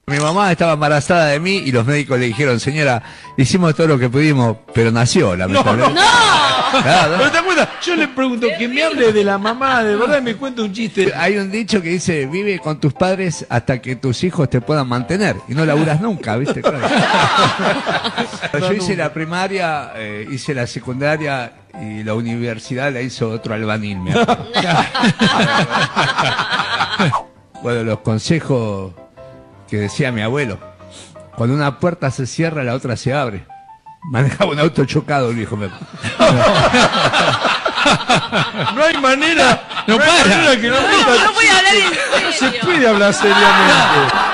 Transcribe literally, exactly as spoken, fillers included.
Mi mamá estaba embarazada de mí y los médicos le dijeron, señora, hicimos todo lo que pudimos, pero nació, lamentablemente. ¡No! ¡No! Claro, ¿Pero te acuerdas? Yo le pregunto que me hable de la mamá, de verdad, y me cuenta un chiste. hay un dicho que dice, vive con tus padres hasta que tus hijos te puedan mantener. Y no laburas nunca, ¿viste? Claro. Yo hice la primaria, eh, hice la secundaria y la universidad la hizo otro albanil, me acuerdo. Bueno, los consejos que decía mi abuelo. Cuando una puerta se cierra, la otra se abre. Manejaba un auto chocado, el viejo. Me... No hay manera, no, no hay manera que no, No, no puede hablar en serio. se puede hablar seriamente.